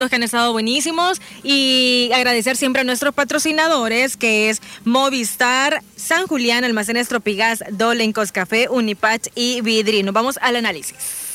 que han estado buenísimos y agradecer siempre a nuestros patrocinadores, que es Movistar, San Julián, Almacenes Tropigas, Dolencos Café, Unipach y Vidri. Nos vamos al análisis.